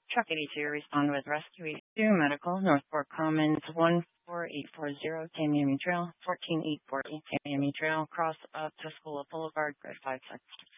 Truck 82, respond with Rescue 82, Medical, Northport Commons, 14840, Tamiami Trail, 14840, Tamiami Trail, cross up to School Boulevard, grid 56.